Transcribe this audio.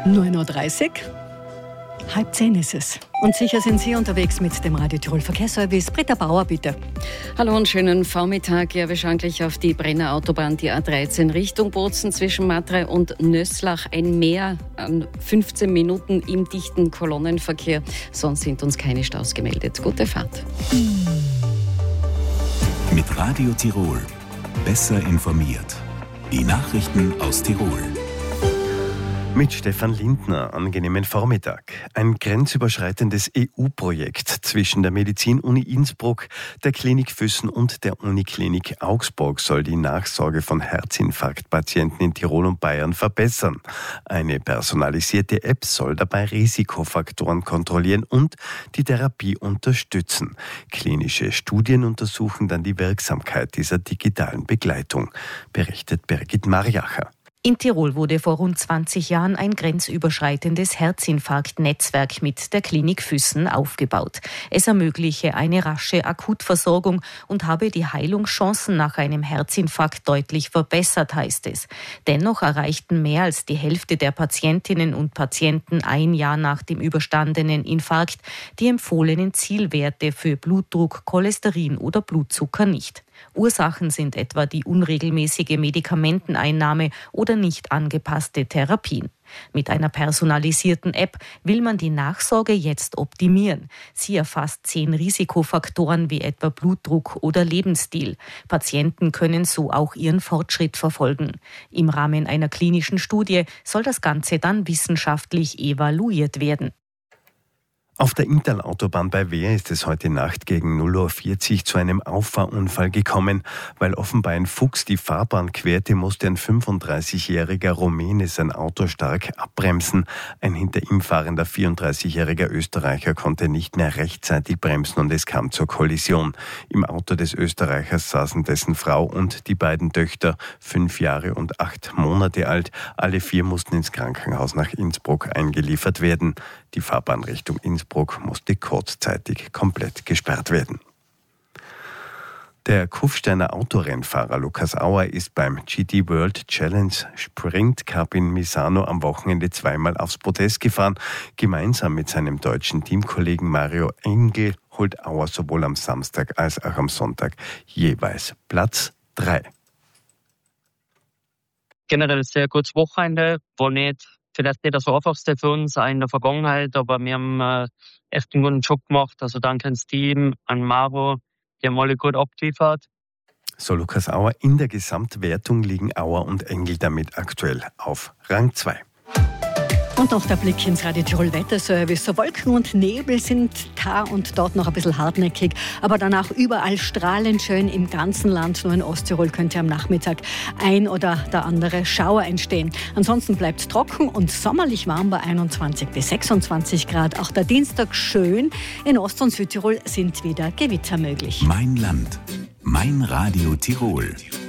9.30 Uhr. 9:30 ist es. Und sicher sind Sie unterwegs mit dem Radio Tirol Verkehrsservice. Britta Bauer, bitte. Hallo und schönen Vormittag. Ja, wir schauen gleich auf die Brenner Autobahn, die A13 Richtung Bozen zwischen Matrei und Nöslach. Ein Mehr an 15 Minuten im dichten Kolonnenverkehr. Sonst sind uns keine Staus gemeldet. Gute Fahrt. Mit Radio Tirol. Besser informiert. Die Nachrichten aus Tirol. Mit Stefan Lindner, angenehmen Vormittag. Ein grenzüberschreitendes EU-Projekt zwischen der Medizin-Uni Innsbruck, der Klinik Füssen und der Uniklinik Augsburg soll die Nachsorge von Herzinfarktpatienten in Tirol und Bayern verbessern. Eine personalisierte App soll dabei Risikofaktoren kontrollieren und die Therapie unterstützen. Klinische Studien untersuchen dann die Wirksamkeit dieser digitalen Begleitung, berichtet Birgit Marjacher. In Tirol wurde vor rund 20 Jahren ein grenzüberschreitendes Herzinfarkt-Netzwerk mit der Klinik Füssen aufgebaut. Es ermögliche eine rasche Akutversorgung und habe die Heilungschancen nach einem Herzinfarkt deutlich verbessert, heißt es. Dennoch erreichten mehr als die Hälfte der Patientinnen und Patienten ein Jahr nach dem überstandenen Infarkt die empfohlenen Zielwerte für Blutdruck, Cholesterin oder Blutzucker nicht. Ursachen sind etwa die unregelmäßige Medikamenteneinnahme oder nicht angepasste Therapien. Mit einer personalisierten App will man die Nachsorge jetzt optimieren. Sie erfasst 10 Risikofaktoren wie etwa Blutdruck oder Lebensstil. Patienten können so auch ihren Fortschritt verfolgen. Im Rahmen einer klinischen Studie soll das Ganze dann wissenschaftlich evaluiert werden. Auf der Inntal-Autobahn bei Wehr ist es heute Nacht gegen 0:40 Uhr zu einem Auffahrunfall gekommen. Weil offenbar ein Fuchs die Fahrbahn querte, musste ein 35-jähriger Rumäne sein Auto stark abbremsen. Ein hinter ihm fahrender 34-jähriger Österreicher konnte nicht mehr rechtzeitig bremsen und es kam zur Kollision. Im Auto des Österreichers saßen dessen Frau und die beiden Töchter, 5 Jahre und 8 Monate alt. Alle 4 mussten ins Krankenhaus nach Innsbruck eingeliefert werden. Die Fahrbahn Richtung Innsbruck musste kurzzeitig komplett gesperrt werden. Der Kufsteiner Autorennfahrer Lukas Auer ist beim GT World Challenge Sprint Cup in Misano am Wochenende zweimal aufs Podest gefahren. Gemeinsam mit seinem deutschen Teamkollegen Mario Engel holt Auer sowohl am Samstag als auch am Sonntag jeweils Platz 3. Generell ein sehr gutes Wochenende, war vielleicht nicht das einfachste für uns in der Vergangenheit, aber wir haben echt einen guten Job gemacht. Also danke ans Team, an Maro, die haben alle gut abgeliefert. So Lukas Auer. In der Gesamtwertung liegen Auer und Engel damit aktuell auf Rang 2. Und noch der Blick ins Radio Tirol Wetterservice. Wolken und Nebel sind da und dort noch ein bisschen hartnäckig, aber danach überall strahlend schön im ganzen Land. Nur in Osttirol könnte am Nachmittag ein oder der andere Schauer entstehen. Ansonsten bleibt es trocken und sommerlich warm bei 21 bis 26 Grad. Auch der Dienstag schön. In Ost- und Südtirol sind wieder Gewitter möglich. Mein Land, mein Radio Tirol.